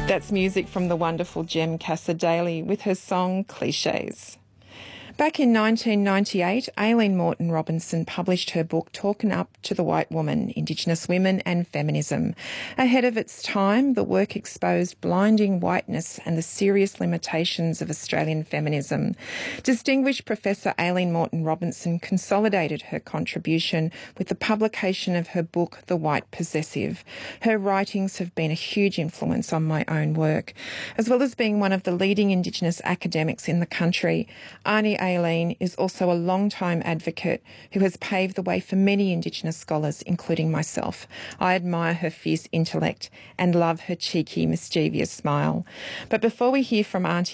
That's music from the wonderful Jem Cassar-Daley with her song Clichés. Back in 1998, Aileen Moreton Robinson published her book Talking Up to the White Woman, Indigenous Women and Feminism. Ahead of its time, the work exposed blinding whiteness and the serious limitations of Australian feminism. Distinguished Professor Aileen Moreton Robinson consolidated her contribution with the publication of her book The White Possessive. Her writings have been a huge influence on my own work. As well as being one of the leading Indigenous academics in the country, Arnie Aileen is also a long-time advocate who has paved the way for many Indigenous scholars, including myself. I admire her fierce intellect and love her cheeky, mischievous smile. But before we hear from Auntie